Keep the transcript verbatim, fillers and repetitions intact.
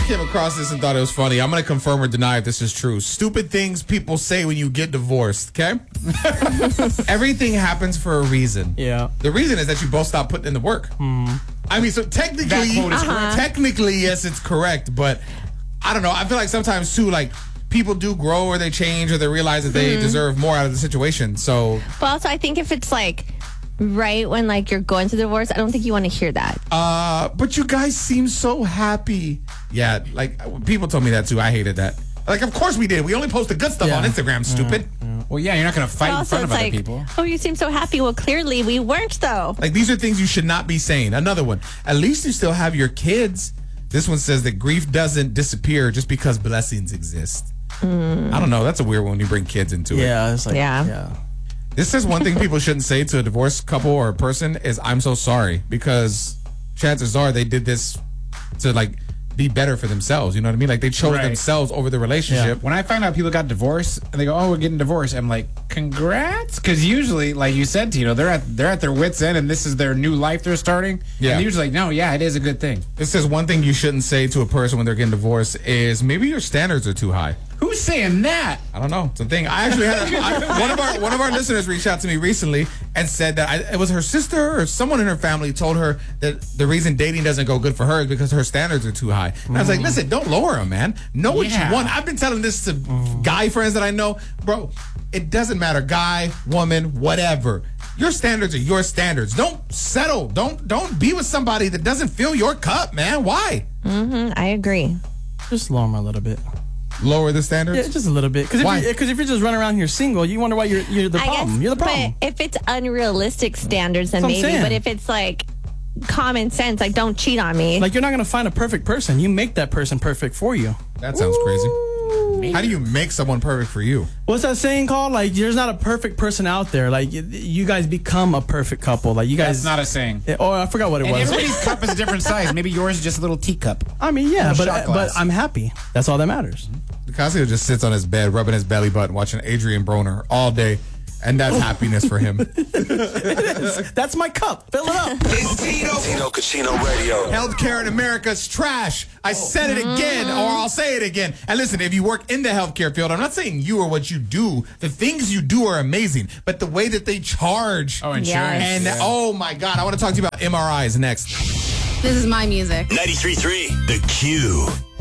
came across this and thought it was funny. I'm going to confirm or deny if this is true. Stupid things people say when you get divorced, okay? Everything happens for a reason. Yeah. The reason is that you both stop putting in the work. Mm. I mean, so technically, That quote is uh-huh. correct. technically, yes, it's correct. But I don't know. I feel like sometimes, too, like, people do grow or they change or they realize that they Mhm. deserve more out of the situation. So, But also, I think if it's like right when like you're going to divorce, I don't think you want to hear that. uh, but you guys seem so happy. Yeah, like, people told me that, too. I hated that. Like, of course we did. We only post the good stuff Yeah. on Instagram, stupid. Well, yeah, you're not going to fight But in also, front of it's other like, people. oh, you seem so happy. Well, clearly we weren't, though. Like, these are things you should not be saying. Another one. At least you still have your kids. This one says that grief doesn't disappear just because blessings exist. I don't know. That's a weird one when you bring kids into it. Yeah, it's like, Yeah. yeah. This says one thing people shouldn't say to a divorced couple or a person is "I'm so sorry," because chances are they did this to like be better for themselves. You know what I mean? Like they chose Right. themselves over the relationship. When I find out people got divorced and they go, "Oh, we're getting divorced," I'm like, "Congrats!" Because usually, like you said, Tino, they're at they're at their wits' end, and this is their new life they're starting. Yeah. And they're usually like, "No, yeah, it is a good thing." It says one thing you shouldn't say to a person when they're getting divorced is maybe your standards are too high. Who's saying that? I don't know. It's a thing. I actually had a, I, one of our one of our listeners reached out to me recently and said that I, it was her sister or someone in her family told her that the reason dating doesn't go good for her is because her standards are too high. And I was like, listen, don't lower them, man. Know what Yeah. you want. I've been telling this to guy friends that I know, bro. It doesn't matter, guy, woman, whatever. Your standards are your standards. Don't settle. Don't don't be with somebody that doesn't fill your cup, man. Why? Mm-hmm, I agree. Just lower them a little bit. Lower the standards? Yeah, just a little bit. Because Why? if, you- if you're just running around here single, you wonder why you're, you're the I problem. guess, You're the problem. But if it's unrealistic standards, then That's what I'm maybe. saying. But if it's like common sense, like don't cheat on me. Like, you're not going to find a perfect person. You make that person perfect for you. That sounds crazy. How do you make someone perfect for you? What's that saying called? Like, there's not a perfect person out there. Like, y- you guys become a perfect couple. Like, you guys. That's not a saying. Oh, I forgot what it And was. everybody's cup is a different size. Maybe yours is just a little teacup. I mean, yeah, A but shot but glass. I'm happy. That's all that matters. Casio just sits on his bed, rubbing his belly button, watching Adrian Broner all day, and that's happiness for him. That's my cup. Fill it up. It's Tino. Tino Casino Radio. Healthcare in America is trash. I said it again, or I'll say it again. And listen, if you work in the healthcare field, I'm not saying you or what you do. The things you do are amazing, but the way that they charge. Oh, insurance. Yes. And Yeah. oh my God, I want to talk to you about M R Is next. This is my music. ninety-three point three The Q.